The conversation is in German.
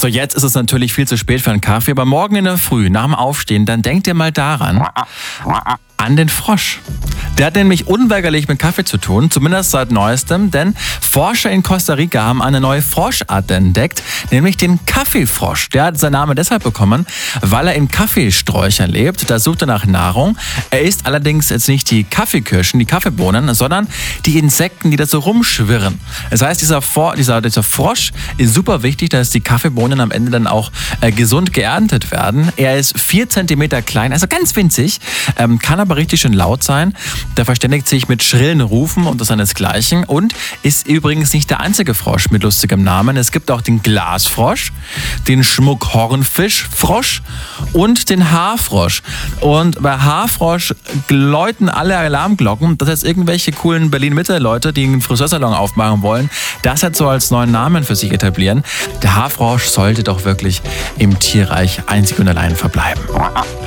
So, jetzt ist es natürlich viel zu spät für einen Kaffee, aber morgen in der Früh, nach dem Aufstehen, dann denkt ihr mal daran, an den Frosch. Der hat nämlich unweigerlich mit Kaffee zu tun, zumindest seit Neuestem, denn Forscher in Costa Rica haben eine neue Froschart entdeckt, nämlich den Kaffeefrosch. Der hat seinen Namen deshalb bekommen, weil er in Kaffeesträuchern lebt. Da sucht er nach Nahrung. Er isst allerdings jetzt nicht die Kaffeekirschen, die Kaffeebohnen, sondern die Insekten, die da so rumschwirren. Das heißt, dieser Frosch ist super wichtig, dass die Kaffeebohnen am Ende dann auch gesund geerntet werden. Er ist 4 Zentimeter klein, also ganz winzig, kann aber richtig schön laut sein. Der verständigt sich mit schrillen Rufen und das seinesgleichen und ist übrigens nicht der einzige Frosch mit lustigem Namen. Es gibt auch den Glasfrosch, den Schmuckhornfischfrosch und den Haarfrosch. Und bei Haarfrosch läuten alle Alarmglocken. Das heißt, irgendwelche coolen Berlin-Mitte-Leute, die einen Friseursalon aufmachen wollen, das hat so als neuen Namen für sich etablieren. Der Haarfrosch sollte doch wirklich im Tierreich einzig und allein verbleiben.